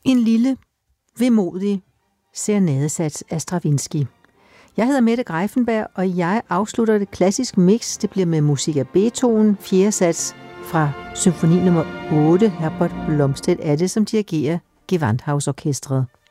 En lille, vemodig serenadesats af Stravinsky. Jeg hedder Mette Greiffenberg, og jeg afslutter det klassiske mix. Det bliver med musik af Beethoven, 4. sats fra symfoni nummer 8. Herbert Blomstedt er det, som dirigerer Gewandhausorkestret.